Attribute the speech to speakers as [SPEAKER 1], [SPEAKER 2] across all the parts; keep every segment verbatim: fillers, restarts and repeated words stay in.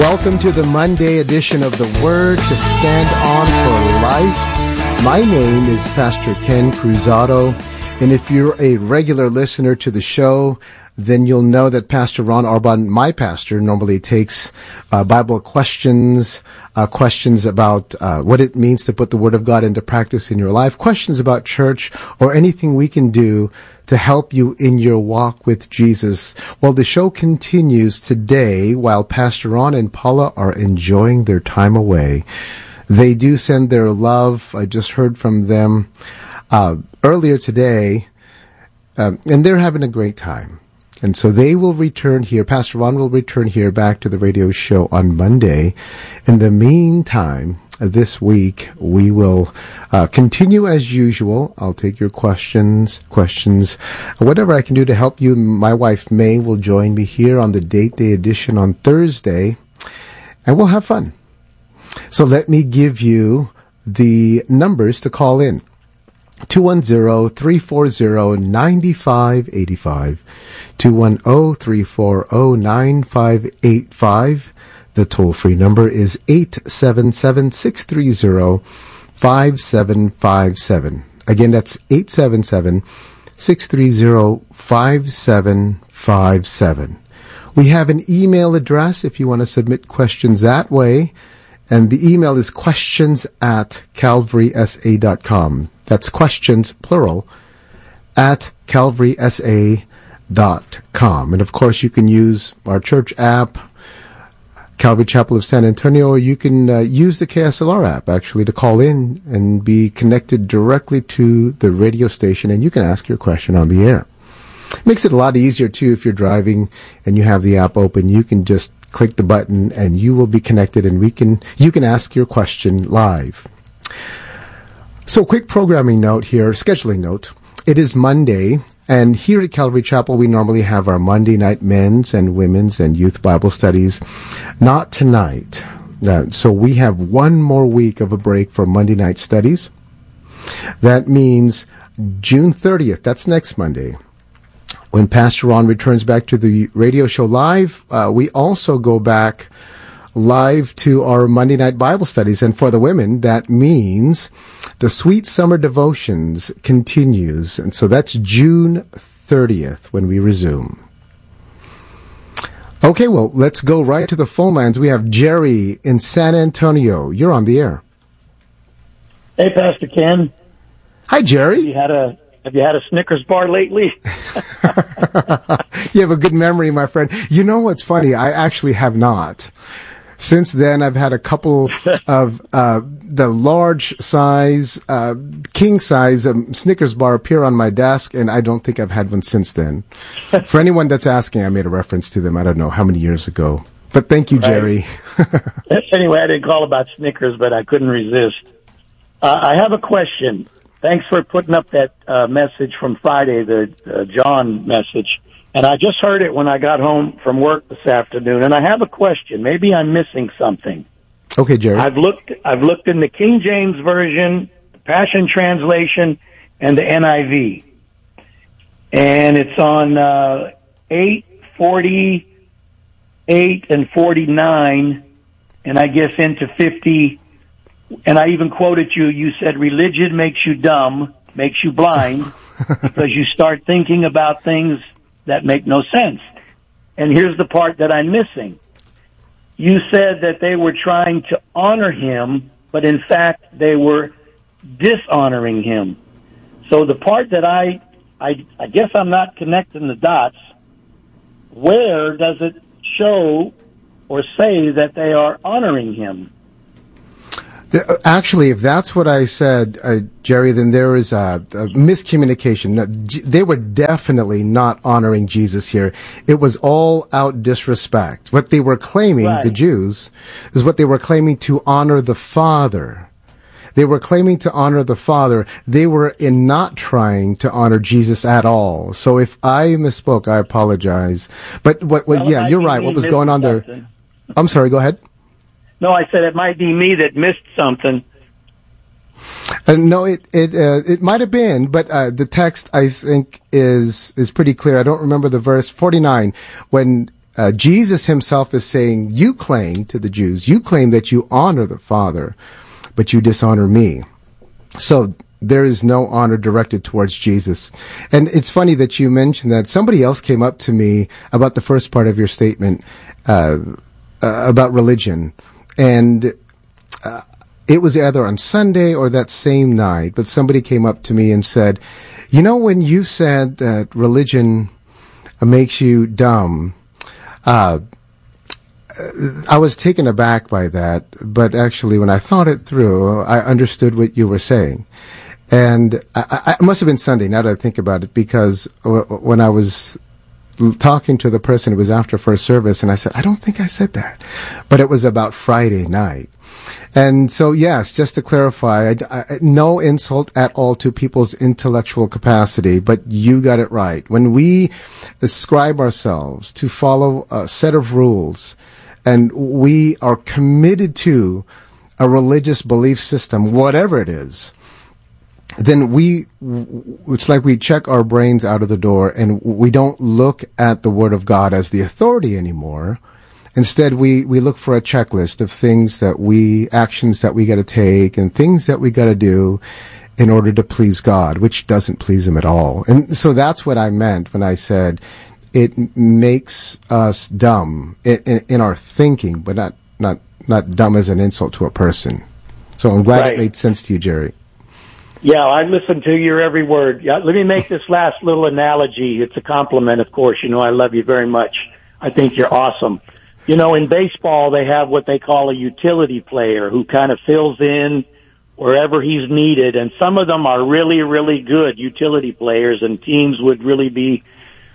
[SPEAKER 1] Welcome to the Monday edition of The Word to Stand On for Life. My name is Pastor Ken Cruzado, and if you're a regular listener to the show, then you'll know that Pastor Ron Arbon, my pastor, normally takes uh, Bible questions, uh, questions about uh, what it means to put the Word of God into practice in your life, questions about church, or anything we can do to help you in your walk with Jesus. Well, the show continues today while Pastor Ron and Paula are enjoying their time away. They do send their love. I just heard from them uh, earlier today, um, and they're having a great time. And so they will return here. Pastor Ron will return here back to the radio show on Monday. In the meantime, this week, we will uh, continue as usual. I'll take your questions, questions, whatever I can do to help you. My wife, May, will join me here on the Date Day edition on Thursday, and we'll have fun. So let me give you the numbers to call in. two one zero, three four zero, nine five eight five, two one zero, three four zero, nine five eight five. The toll-free number is eight seven seven, six three zero, five seven five seven. Again, that's eight seven seven, six three zero, five seven five seven. We have an email address if you want to submit questions that way, and the email is questions at calvary s a dot com. That's questions, plural, at calvary s a dot com. And, of course, you can use our church app, Calvary Chapel of San Antonio, or you can uh, use the K S L R app, actually, to call in and be connected directly to the radio station, and you can ask your question on the air. Makes it a lot easier, too, if you're driving and you have the app open. You can just click the button, and you will be connected, and we can you can ask your question live. So, quick programming note here, scheduling note. It is Monday, and here at Calvary Chapel, we normally have our Monday night men's and women's and youth Bible studies. Not tonight. Uh, so we have one more week of a break for Monday night studies. That means June thirtieth, that's next Monday, when Pastor Ron returns back to the radio show live. Uh, we also go back live to our Monday night Bible studies. And for the women, that means the Sweet Summer Devotions continues. And so that's June thirtieth when we resume. Okay, well, let's go right to the phone lines. We have Jerry in San Antonio. You're on the air.
[SPEAKER 2] Hey, Pastor Ken.
[SPEAKER 1] Hi, Jerry.
[SPEAKER 2] Have you had a Have you had a Snickers bar lately?
[SPEAKER 1] You have a good memory, my friend. You know what's funny? I actually have not. Since then, I've had a couple of uh, the large size, uh, king size um, Snickers bar appear on my desk, and I don't think I've had one since then. For anyone that's asking, I made a reference to them. I don't know how many years ago. But thank you, Jerry.
[SPEAKER 2] Right. Anyway, I didn't call about Snickers, but I couldn't resist. Uh, I have a question. Thanks for putting up that uh, message from Friday, the uh, John message. And I just heard it when I got home from work this afternoon. And I have a question. Maybe I'm missing something.
[SPEAKER 1] Okay, Jerry.
[SPEAKER 2] I've looked. I've looked in the King James Version, the Passion Translation, and the N I V. And it's on uh, eight forty-eight and forty-nine, and I guess into fifty. And I even quoted you. You said, "Religion makes you dumb, makes you blind, because you start thinking about things that make no sense." And here's the part that I'm missing. You said that they were trying to honor him, but in fact they were dishonoring him. So the part that I, I, I guess I'm not connecting the dots. Where does it show or say that they are honoring him?
[SPEAKER 1] Actually, if that's what I said, uh, Jerry, then there is a, a miscommunication. No, they were definitely not honoring Jesus here. It was all out disrespect. What they were claiming, right, the Jews, is what they were claiming to honor the Father. They were claiming to honor the Father. They were in not trying to honor Jesus at all. So if I misspoke, I apologize. But what was, well, yeah, you're right. What was going on there? Something. I'm sorry, go ahead.
[SPEAKER 2] No, I said it might be me that missed something.
[SPEAKER 1] Uh, no, it it uh, it might have been, but uh, the text I think is is pretty clear. I don't remember the verse forty-nine when uh, Jesus himself is saying, you claim to the Jews, you claim that you honor the Father, but you dishonor me. So there is no honor directed towards Jesus. And it's funny that you mentioned that. Somebody else came up to me about the first part of your statement, uh, uh about religion. And uh, it was either on Sunday or that same night, but somebody came up to me and said, you know, when you said that religion makes you dumb, uh, I was taken aback by that, but actually when I thought it through, I understood what you were saying. And I, I, it must have been Sunday, now that I think about it, because w- when I was talking to the person, it was after first service, and I said, I don't think I said that. But it was about Friday night. And so, yes, just to clarify, I, I, no insult at all to people's intellectual capacity, but you got it right. When we ascribe ourselves to follow a set of rules, and we are committed to a religious belief system, whatever it is, then we, it's like we check our brains out of the door, and we don't look at the Word of God as the authority anymore. Instead, we, we look for a checklist of things that we, actions that we got to take and things that we got to do in order to please God, which doesn't please Him at all. And so that's what I meant when I said it makes us dumb in, in, in our thinking, but not, not, not dumb as an insult to a person. So I'm glad
[SPEAKER 2] Right.
[SPEAKER 1] It made sense to you, Jerry.
[SPEAKER 2] Yeah, I listen to your every word. Yeah, let me make this last little analogy. It's a compliment, of course. You know, I love you very much. I think you're awesome. You know, in baseball, they have what they call a utility player who kind of fills in wherever he's needed. And some of them are really, really good utility players, and teams would really be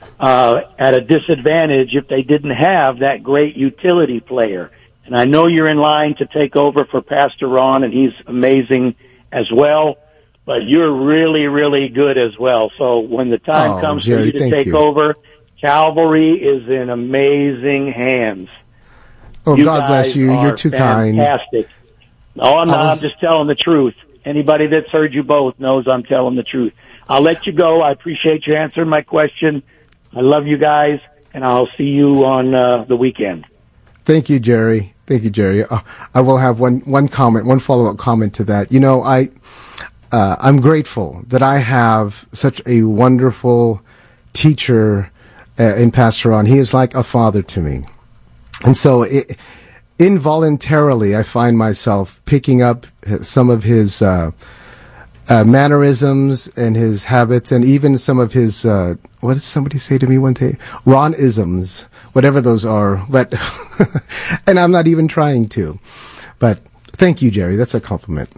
[SPEAKER 2] uh at a disadvantage if they didn't have that great utility player. And I know you're in line to take over for Pastor Ron, and he's amazing as well. But you're really, really good as well. So when the time
[SPEAKER 1] Oh,
[SPEAKER 2] comes
[SPEAKER 1] Jerry,
[SPEAKER 2] for you to
[SPEAKER 1] thank
[SPEAKER 2] take
[SPEAKER 1] you.
[SPEAKER 2] over, Calvary is in amazing hands.
[SPEAKER 1] Oh,
[SPEAKER 2] You
[SPEAKER 1] God bless
[SPEAKER 2] guys
[SPEAKER 1] you. You're
[SPEAKER 2] are
[SPEAKER 1] too kind.
[SPEAKER 2] fantastic. No, I'm not.
[SPEAKER 1] I was-
[SPEAKER 2] I'm just telling the truth. Anybody that's heard you both knows I'm telling the truth. I'll let you go. I appreciate you answering my question. I love you guys, and I'll see you on uh, the weekend.
[SPEAKER 1] Thank you, Jerry. Thank you, Jerry. Uh, I will have one, one comment, one follow-up comment to that. You know, I, uh, I'm grateful that I have such a wonderful teacher uh, in Pastor Ron. He is like a father to me. And so it, involuntarily, I find myself picking up some of his uh, uh, mannerisms and his habits, and even some of his, uh, what did somebody say to me one day? Ron-isms, whatever those are. But and I'm not even trying to. But thank you, Jerry. That's a compliment.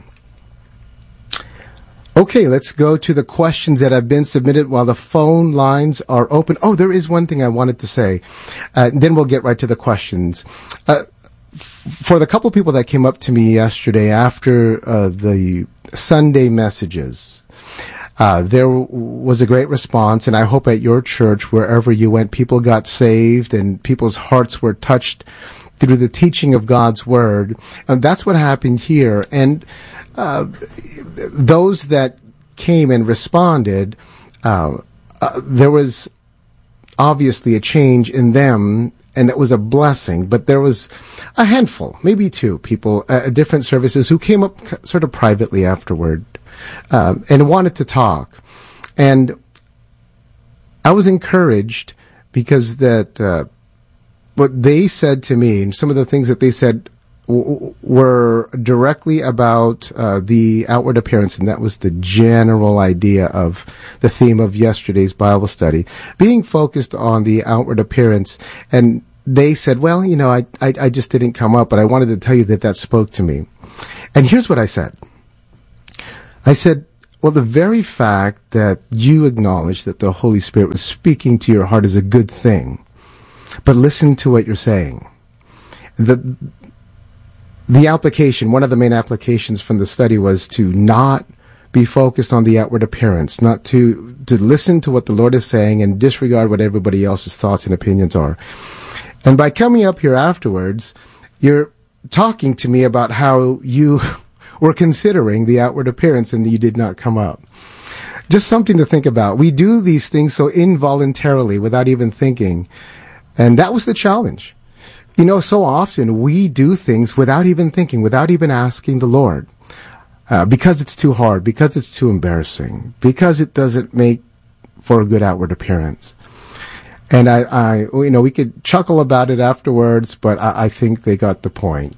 [SPEAKER 1] Okay, let's go to the questions that have been submitted while the phone lines are open. Oh, there is one thing I wanted to say. Uh, then we'll get right to the questions. Uh, for the couple people that came up to me yesterday after uh, the Sunday messages, uh, there w- was a great response, and I hope at your church, wherever you went, people got saved and people's hearts were touched through the teaching of God's Word. And that's what happened here. And uh, those that came and responded, uh, uh, there was obviously a change in them, and it was a blessing. But there was a handful, maybe two people at different services who came up sort of privately afterward uh, and wanted to talk. And I was encouraged because that uh, what they said to me, and some of the things that they said w- were directly about uh, the outward appearance, and that was the general idea of the theme of yesterday's Bible study, being focused on the outward appearance. And they said, well, you know, I, I, I just didn't come up, but I wanted to tell you that that spoke to me. And here's what I said. I said, well, the very fact that you acknowledge that the Holy Spirit was speaking to your heart is a good thing. But listen to what you're saying. The, the application, one of the main applications from the study was to not be focused on the outward appearance, not to, to listen to what the Lord is saying and disregard what everybody else's thoughts and opinions are. And by coming up here afterwards, you're talking to me about how you were considering the outward appearance and you did not come up. Just something to think about. We do these things so involuntarily without even thinking. And that was the challenge. You know, so often we do things without even thinking, without even asking the Lord, uh, because it's too hard, because it's too embarrassing, because it doesn't make for a good outward appearance. And I, I, you know, we could chuckle about it afterwards, but I, I think they got the point.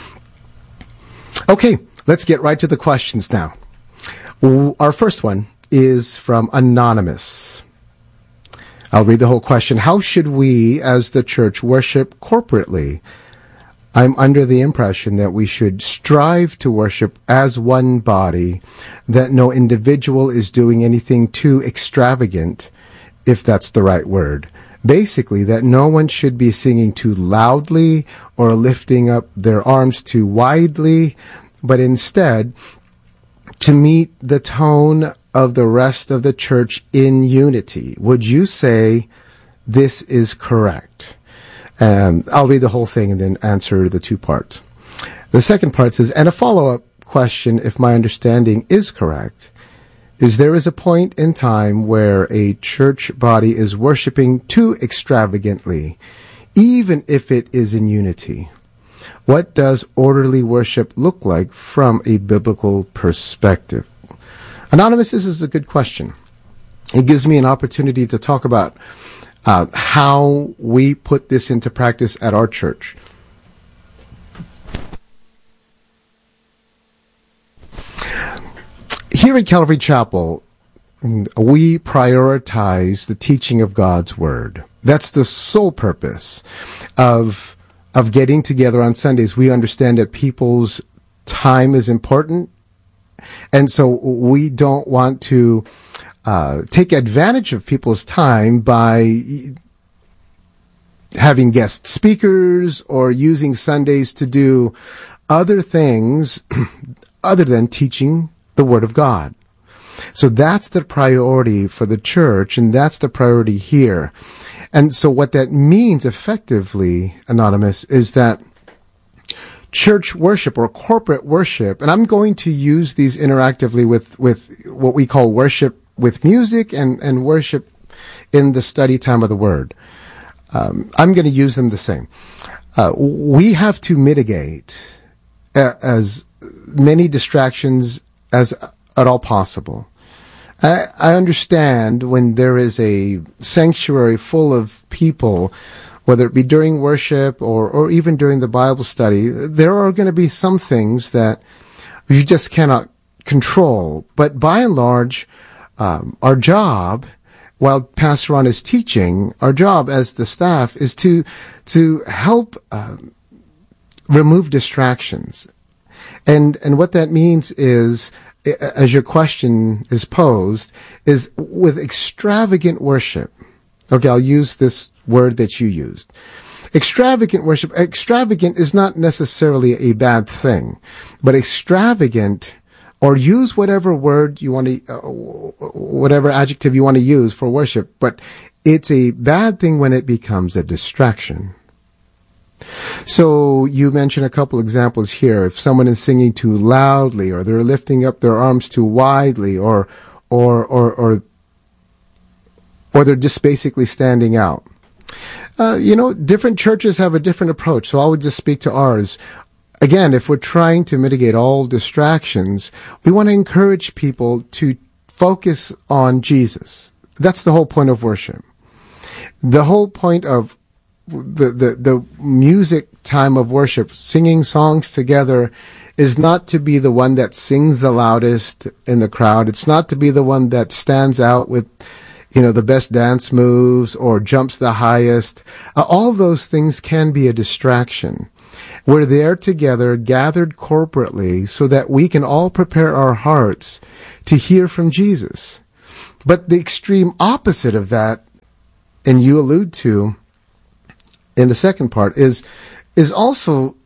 [SPEAKER 1] Okay, let's get right to the questions now. Our first one is from Anonymous. I'll read the whole question. How should we, as the church, worship corporately? I'm under the impression that we should strive to worship as one body, that no individual is doing anything too extravagant, if that's the right word. Basically, that no one should be singing too loudly or lifting up their arms too widely, but instead to meet the tone of the rest of the church in unity. Would you say this is correct? Um, I'll read the whole thing and then answer the two parts. The second part says, and a follow-up question, if my understanding is correct, is there is a point in time where a church body is worshiping too extravagantly, even if it is in unity. What does orderly worship look like from a biblical perspective? Anonymous, this is a good question. It gives me an opportunity to talk about uh, how we put this into practice at our church. Here at Calvary Chapel, we prioritize the teaching of God's Word. That's the sole purpose of, of getting together on Sundays. We understand that people's time is important, and so we don't want to uh, take advantage of people's time by having guest speakers or using Sundays to do other things other than teaching the Word of God. So that's the priority for the church, and that's the priority here. And so what that means effectively, Anonymous, is that church worship or corporate worship, and I'm going to use these interactively with, with what we call worship with music and, and worship in the study time of the Word. Um, I'm going to use them the same. Uh, we have to mitigate uh, as many distractions as at all possible. I, I understand when there is a sanctuary full of people, whether it be during worship or, or even during the Bible study, there are going to be some things that you just cannot control. But by and large, um, our job, while Pastor Ron is teaching, our job as the staff is to to help uh, remove distractions. And and what that means is, as your question is posed, is with extravagant worship. Okay, I'll use this word that you used. Extravagant worship. Extravagant is not necessarily a bad thing, but extravagant, or use whatever word you want to, uh, whatever adjective you want to use for worship, but it's a bad thing when it becomes a distraction. So you mentioned a couple examples here. If someone is singing too loudly, or they're lifting up their arms too widely, or or or or, or they're just basically standing out. Uh, you know, different churches have a different approach, so I would just speak to ours. Again, if we're trying to mitigate all distractions, we want to encourage people to focus on Jesus. That's the whole point of worship. The whole point of The, the, the music time of worship, singing songs together, is not to be the one that sings the loudest in the crowd. It's not to be the one that stands out with, you know, the best dance moves or jumps the highest. Uh, all those things can be a distraction. We're there together, gathered corporately, so that we can all prepare our hearts to hear from Jesus. But the extreme opposite of that, and you allude to, in the second part, is is also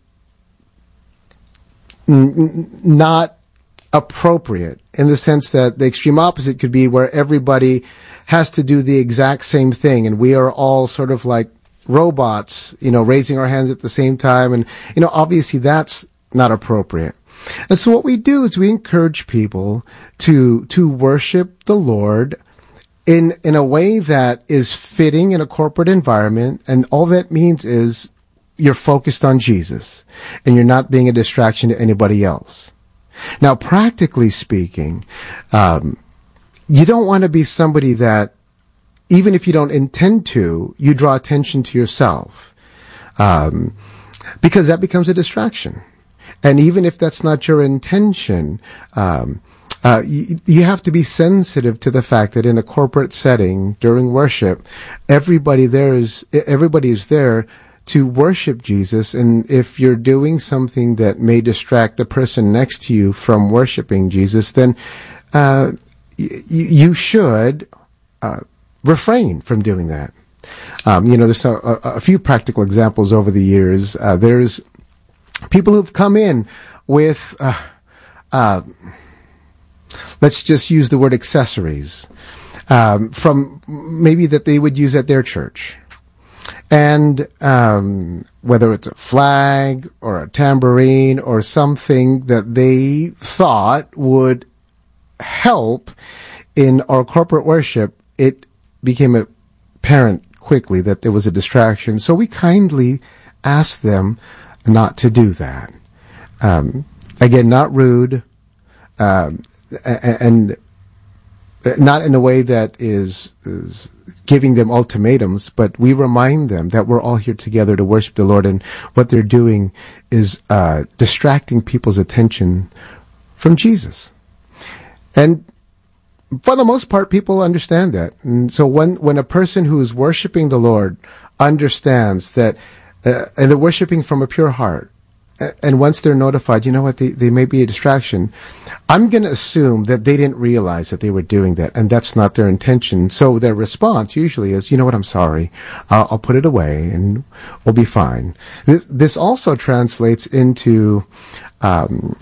[SPEAKER 1] n- not appropriate, in the sense that the extreme opposite could be where everybody has to do the exact same thing, and we are all sort of like robots, you know, raising our hands at the same time, and you know, obviously that's not appropriate. And so what we do is we encourage people to to worship the Lord in, in a way that is fitting in a corporate environment. And all that means is you're focused on Jesus and you're not being a distraction to anybody else. Now, practically speaking, um, you don't want to be somebody that, even if you don't intend to, you draw attention to yourself, um, because that becomes a distraction. And even if that's not your intention, um, uh, you, you have to be sensitive to the fact that in a corporate setting during worship, everybody there is everybody is there to worship Jesus. And if you're doing something that may distract the person next to you from worshiping Jesus, then uh, y- you should uh, refrain from doing that. Um, you know, there's a, a few practical examples over the years. Uh, there's people who've come in with, uh, uh, let's just use the word accessories, um, from maybe that they would use at their church. And um, whether it's a flag or a tambourine or something that they thought would help in our corporate worship, it became apparent quickly that there was a distraction. So we kindly asked them not to do that. Um, again, not rude, um, and not in a way that is, is giving them ultimatums, but we remind them that we're all here together to worship the Lord, and what they're doing is uh, distracting people's attention from Jesus. And for the most part, people understand that. And so when, when a person who is worshiping the Lord understands that, uh, and they're worshiping from a pure heart, and once they're notified, you know what, they, they may be a distraction, I'm going to assume that they didn't realize that they were doing that, and that's not their intention. So their response usually is, you know what, I'm sorry, I'll, I'll put it away, and we'll be fine. This, this also translates into um,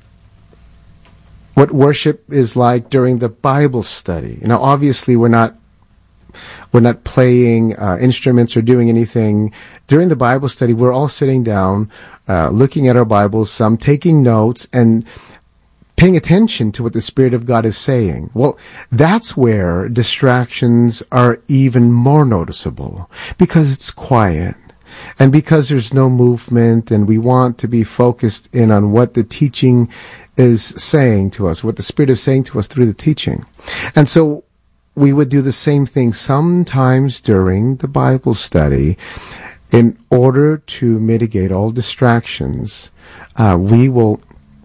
[SPEAKER 1] what worship is like during the Bible study. Now, obviously, we're not We're not playing uh, instruments or doing anything. During the Bible study, we're all sitting down, uh, looking at our Bibles, some taking notes, and paying attention to what the Spirit of God is saying. Well, that's where distractions are even more noticeable, because it's quiet, and because there's no movement, and we want to be focused in on what the teaching is saying to us, what the Spirit is saying to us through the teaching. And so we would do the same thing sometimes during the Bible study. In order to mitigate all distractions, uh, we will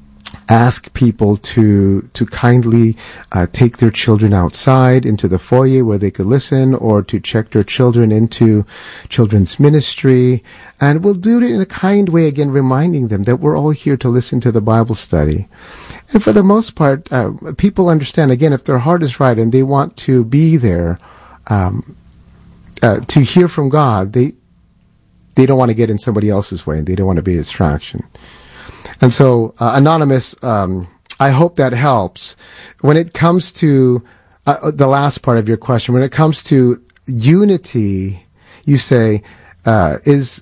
[SPEAKER 1] ask people to to kindly uh, take their children outside into the foyer where they could listen, or to check their children into children's ministry. And we'll do it in a kind way, again, reminding them that we're all here to listen to the Bible study. And for the most part, uh, people understand, again, if their heart is right and they want to be there um, uh, to hear from God, they they don't want to get in somebody else's way, and they don't want to be a distraction. And so, uh, Anonymous, um, I hope that helps. When it comes to uh, the last part of your question, when it comes to unity, you say, uh, is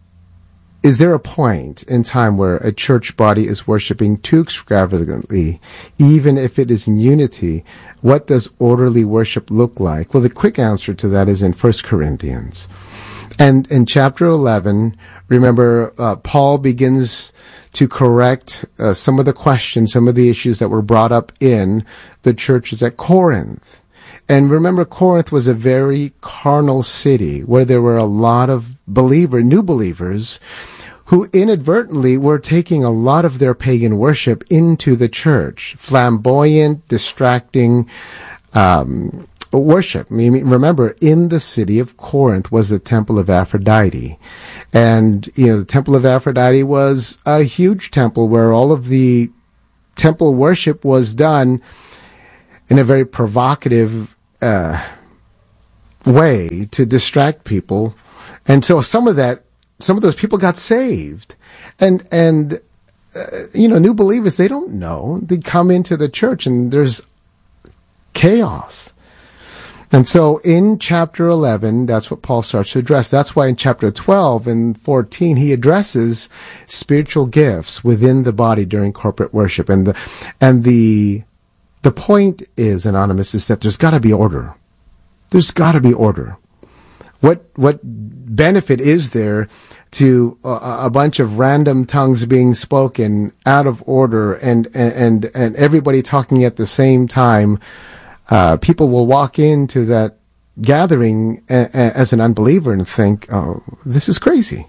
[SPEAKER 1] is there a point in time where a church body is worshiping too extravagantly, even if it is in unity? What does orderly worship look like? Well, the quick answer to that is in First Corinthians. And in chapter eleven, remember, uh, Paul begins to correct uh, some of the questions, some of the issues that were brought up in the churches at Corinth. And remember, Corinth was a very carnal city where there were a lot of believer, new believers, who inadvertently were taking a lot of their pagan worship into the church. Flamboyant, distracting, um, worship. I mean, remember, in the city of Corinth was the temple of Aphrodite. And, you know, the temple of Aphrodite was a huge temple where all of the temple worship was done in a very provocative uh, way to distract people. And so some of that, some of those people got saved. And, and, uh, you know, new believers, they don't know. They come into the church and there's chaos. And so in chapter eleven, that's what Paul starts to address. That's why in chapter twelve and fourteen, he addresses spiritual gifts within the body during corporate worship. And the, and the, the point is, Anonymous, is that there's got to be order. There's got to be order. What what benefit is there to a, a bunch of random tongues being spoken out of order and and and everybody talking at the same time? Uh, people will walk into that gathering a, a, as an unbeliever and think, "Oh, this is crazy."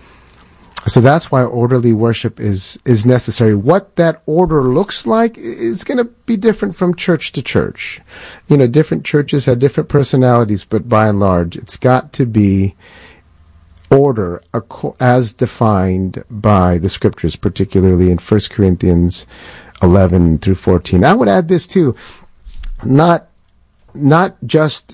[SPEAKER 1] So that's why orderly worship is is necessary. What that order looks like is going to be different from church to church. You know, different churches have different personalities, but by and large, it's got to be order as defined by the scriptures, particularly in First Corinthians eleven through fourteen. I would add this too, not not just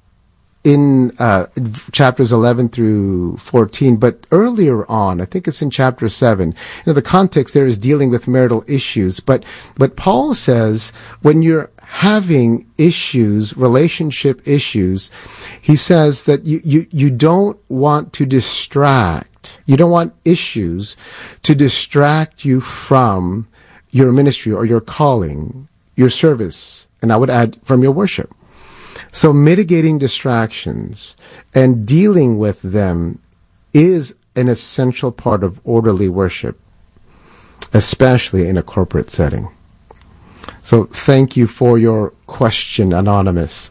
[SPEAKER 1] in uh, chapters eleven through fourteen, but earlier on, I think it's in chapter seven. You know, the context there is dealing with marital issues, but but Paul says when you're having issues, relationship issues, he says that you you you don't want to distract, you don't want issues to distract you from your ministry or your calling, your service, and I would add from your worship. So mitigating distractions and dealing with them is an essential part of orderly worship, especially in a corporate setting. So thank you for your question, Anonymous.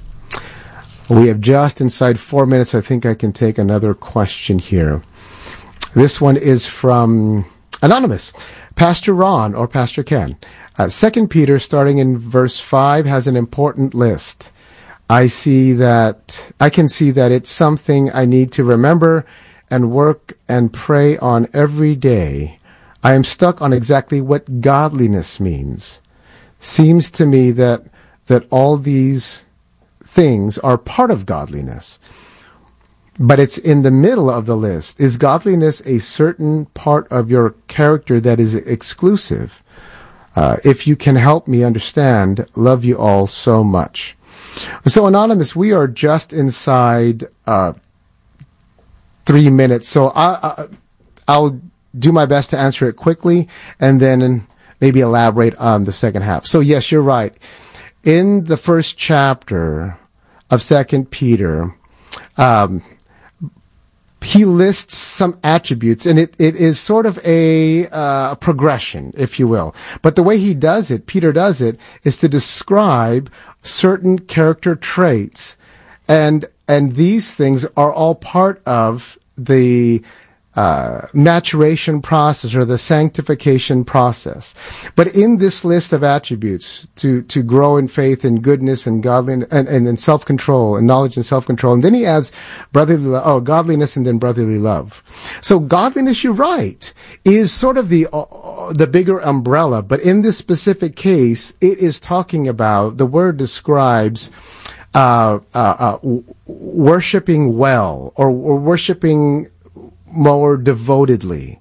[SPEAKER 1] We have just inside four minutes. I think I can take another question here. This one is from Anonymous. Pastor Ron or Pastor Ken. Uh, Second Peter, starting in verse five, has an important list. I see that, I can see that it's something I need to remember and work and pray on every day. I am stuck on exactly what godliness means. Seems to me that, that all these things are part of godliness, but it's in the middle of the list. Is godliness a certain part of your character that is exclusive? Uh, if you can help me understand, love you all so much. So, Anonymous, we are just inside uh, three minutes, so I, I, I'll do my best to answer it quickly and then maybe elaborate on the second half. So, yes, you're right. In the first chapter of Second Peter, um, he lists some attributes, and it, it is sort of a uh, progression, if you will. But the way he does it, Peter does it, is to describe certain character traits, and and these things are all part of the uh, maturation process or the sanctification process. But in this list of attributes, to to grow in faith and goodness and godliness and, and, and self-control and knowledge and self-control, and then he adds brotherly love, oh godliness and then brotherly love. So godliness, you're right, is sort of the uh, the bigger umbrella. But in this specific case, it is talking about, the word describes uh, uh, uh, w- worshiping well or, or worshiping more devotedly.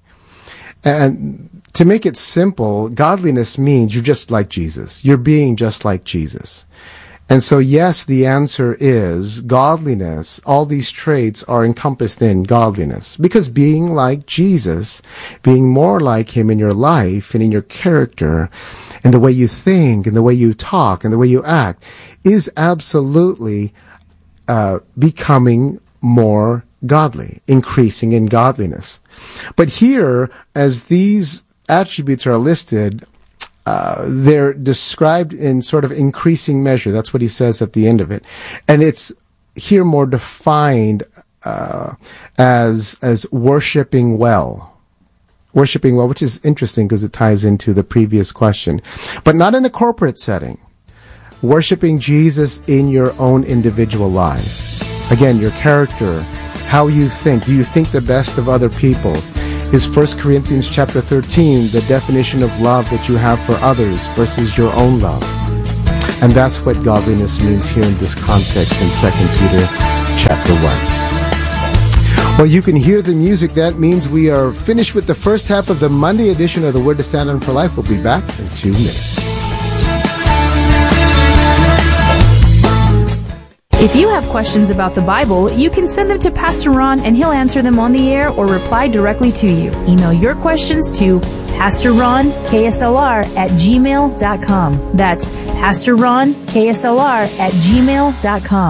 [SPEAKER 1] And to make it simple, godliness means you're just like Jesus. You're being just like Jesus. And so, yes, the answer is godliness. All these traits are encompassed in godliness. Because being like Jesus, being more like him in your life and in your character, and the way you think, and the way you talk, and the way you act, is absolutely uh, becoming more godly, increasing in godliness. But here, as these attributes are listed, uh, they're described in sort of increasing measure. That's what he says at the end of it. And it's here more defined uh, as as worshiping well. Worshiping well, which is interesting because it ties into the previous question. But not in a corporate setting. Worshiping Jesus in your own individual life. Again, your character, how you think. Do you think the best of other people? Is First Corinthians chapter thirteen the definition of love that you have for others versus your own love? And that's what godliness means here in this context in Second Peter chapter one. Well, you can hear the music. That means we are finished with the first half of the Monday edition of the Word to Stand On for Life. We'll be back in two minutes.
[SPEAKER 3] If you have questions about the Bible, you can send them to Pastor Ron and he'll answer them on the air or reply directly to you. Email your questions to Pastor Ron K S L R at gmail dot com. That's Pastor Ron K S L R at gmail dot com.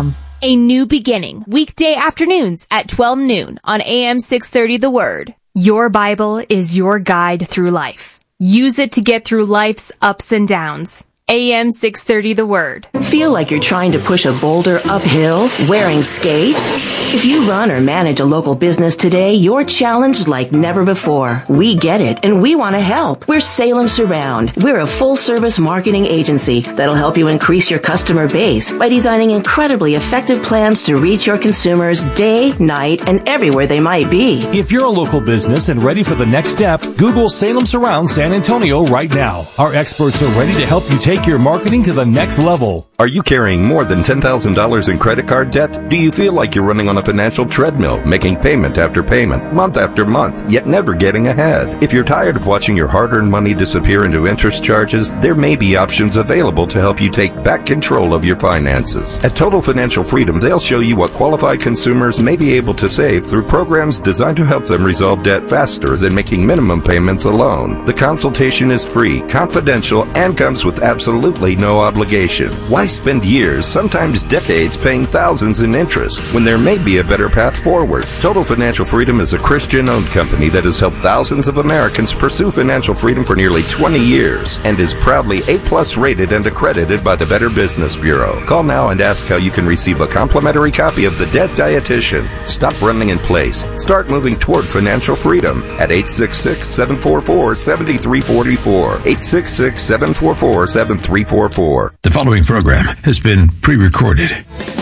[SPEAKER 4] A New Beginning, weekday afternoons at twelve noon on A M six thirty The Word. Your Bible is your guide through life. Use it to get through life's ups and downs. A M six thirty The Word.
[SPEAKER 5] Feel like you're trying to push a boulder uphill wearing skates? If you run or manage a local business today, you're challenged like never before. We get it, and we want to help. We're Salem Surround. We're a full-service marketing agency that'll help you increase your customer base by designing incredibly effective plans to reach your consumers day, night, and everywhere they might be.
[SPEAKER 6] If you're a local business and ready for the next step, Google Salem Surround San Antonio right now. Our experts are ready to help you take your marketing to the next level.
[SPEAKER 7] Are you carrying more than ten thousand dollars in credit card debt? Do you feel like you're running on a financial treadmill, making payment after payment, month after month, yet never getting ahead? If you're tired of watching your hard-earned money disappear into interest charges, there may be options available to help you take back control of your finances. At Total Financial Freedom, they'll show you what qualified consumers may be able to save through programs designed to help them resolve debt faster than making minimum payments alone. The consultation is free, confidential, and comes with absolutely no obligation. Why spend years, sometimes decades, paying thousands in interest when there may be a better path forward? Total Financial Freedom is a Christian-owned company that has helped thousands of Americans pursue financial freedom for nearly twenty years and is proudly A-plus rated and accredited by the Better Business Bureau. Call now and ask how you can receive a complimentary copy of The Debt Dietitian. Stop running in place. Start moving toward financial freedom at eight six six, seven four four, seven three four four. eight six six, seven four four, seven three four four.
[SPEAKER 8] The following program has been pre-recorded.